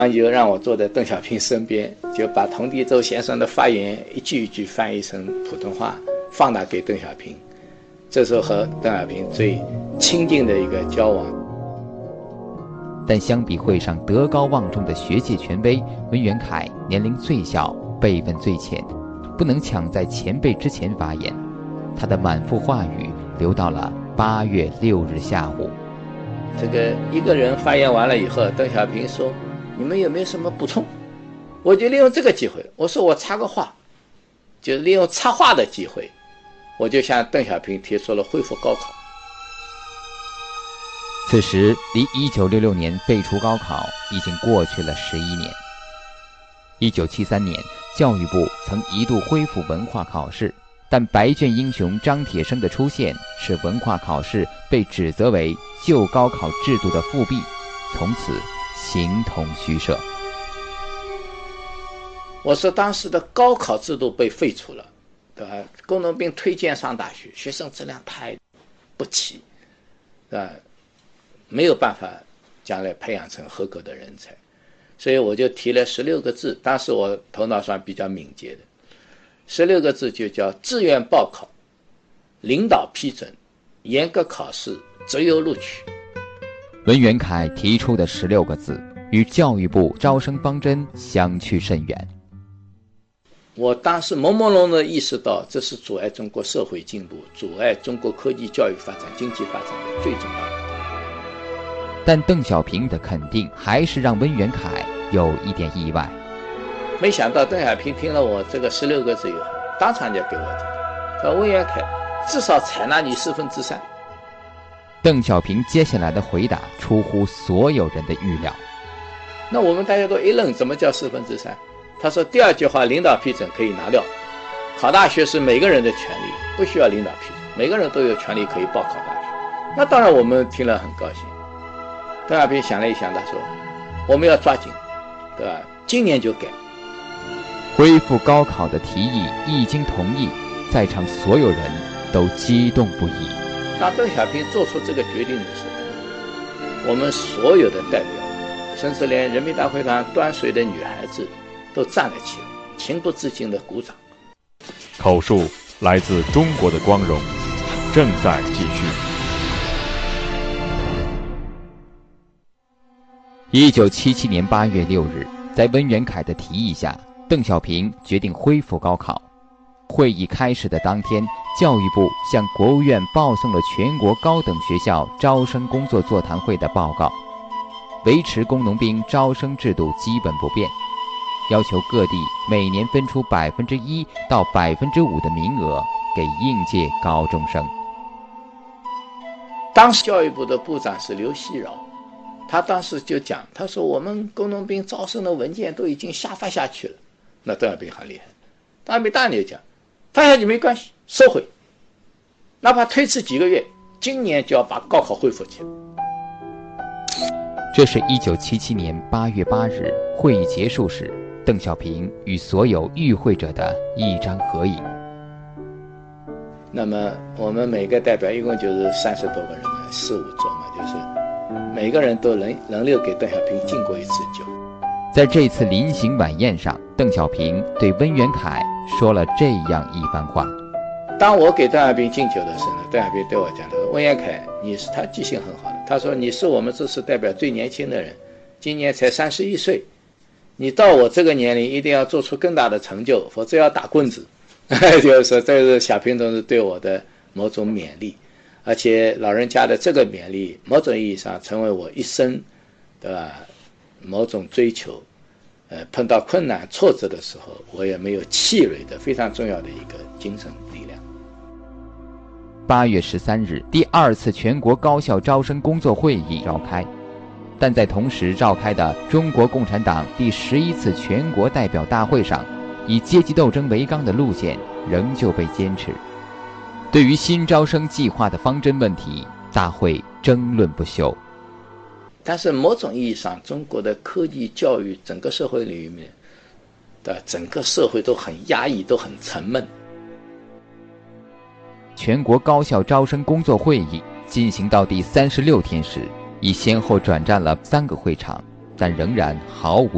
就让我坐在邓小平身边，就把童第周先生的发言一句一句翻译成普通话，放达给邓小平。这时候和邓小平最亲近的一个交往。 但相比会上德高望重的学界权威，温元凯年龄最小，辈分最浅，不能抢在前辈之前发言。他的满腹话语留到了8月6日下午。 这个一个人发言完了以后，邓小平说：“你们有没有什么补充？”我就利用这个机会，我说我插个话，就利用插话的机会，我就向邓小平提出了恢复高考。 此时离1966年废除高考已经过去了11年。1973年，教育部曾一度恢复文化考试，但白卷英雄张铁生的出现使文化考试被指责为旧高考制度的复辟，从此形同虚设。 我说当时的高考制度被废除了，对吧？工农兵推荐上大学，学生质量太不齐，对吧？没有办法将来培养成合格的人才，所以我就提了16个字，当时我头脑算比较敏捷的，16个字就叫自愿报考，领导批准，严格考试，择优录取。 文元凯提出的16个字与教育部招生方针相去甚远。 我当时朦朦胧地意识到，这是阻碍中国社会进步、阻碍中国科技教育发展、经济发展的最重要的。 但邓小平的肯定还是让温元凯有一点意外。 没想到邓小平听了我这个16个字以后，当场就给我讲，说温元凯至少采纳你3/4。 邓小平接下来的回答出乎所有人的预料。 那我们大家都一愣，怎么叫3/4？他说第二句话，领导批准可以拿掉，考大学是每个人的权利，不需要领导批准，每个人都有权利可以报考大学。那当然我们听了很高兴。邓小平想了一想，他说我们要抓紧，对吧？今年就改。 恢复高考的提议一经同意，在场所有人都激动不已。 当邓小平做出这个决定的时候，我们所有的代表，甚至连人民大会堂端水的女孩子都站了起来，情不自禁地鼓掌。 口述来自中国的光荣，正在继续。 1977年8月6日，在温元凯的提议下，邓小平决定恢复高考。会议开始的当天，教育部向国务院报送了全国高等学校招生工作座谈会的报告，维持工农兵招生制度基本不变，要求各地每年分出1%到5%的名额给应届高中生。 当时教育部的部长是刘锡尧，他当时就讲，他说我们工农兵招生的文件都已经下发下去了。那邓小平很厉害，邓小平当然就讲，发下去没关系，收回，哪怕推迟几个月，今年就要把高考恢复起来。 这是1977年8月8日会议结束时，邓小平与所有与会者的一张合影。 那么我们每个代表一共就是30多个人嘛，4、5桌嘛，就是每个人都轮流给邓小平敬过一次酒。 在这次临行晚宴上，邓小平对温元凯说了这样一番话。 当我给邓小平敬酒的时候呢，邓小平对我讲，他说温元凯，他记性很好的，他说你是我们这次代表最年轻的人，今年才31岁，你到我这个年龄一定要做出更大的成就，否则要打棍子。就是说这是小平同志对我的某种勉励，而且老人家的这个勉励某种意义上成为我一生的某种追求。碰到困难挫折的时候，我也没有气馁的非常重要的一个精神力量。 8月13日，第2次全国高校招生工作会议召开，但在同时召开的中国共产党第11次全国代表大会上，以阶级斗争为纲的路线仍旧被坚持。对于新招生计划的方针问题，大会争论不休。 但是某种意义上，中国的科技教育整个社会里面的整个社会都很压抑，都很沉闷。 全国高校招生工作会议进行到第36天时，已先后转战了3个会场，但仍然毫无